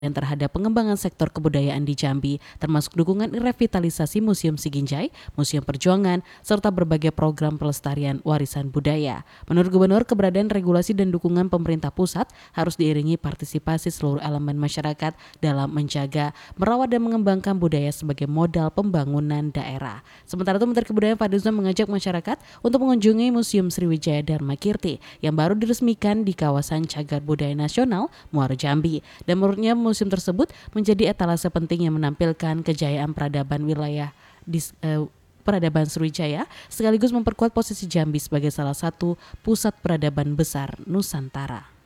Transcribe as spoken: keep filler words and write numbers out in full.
dan terhadap pengembangan sektor kebudayaan di Jambi, termasuk dukungan revitalisasi Museum Siginjai, Museum Perjuangan, serta berbagai program pelestarian warisan budaya. Menurut Gubernur, keberadaan regulasi dan dukungan pemerintah pusat harus diiringi partisipasi seluruh elemen masyarakat dalam menjaga, merawat dan mengembangkan budaya sebagai modal pembangunan daerah. Sementara itu, Menteri Kebudayaan Fadlizon mengajak masyarakat untuk mengunjungi Museum Sriwijaya Dharmakirti yang baru diresmikan di kawasan Cagar Budaya Nasional Muaro Jambi. Dan menurutnya museum tersebut menjadi etalase penting yang menampilkan kejayaan peradaban wilayah di eh, peradaban Sriwijaya sekaligus memperkuat posisi Jambi sebagai salah satu pusat peradaban besar Nusantara.